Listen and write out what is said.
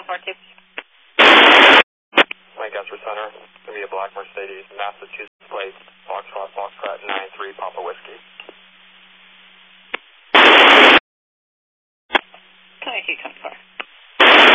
142. Lancaster Center, going to be a black Mercedes, Massachusetts plate, Foxtrot 93, Papa Whiskey.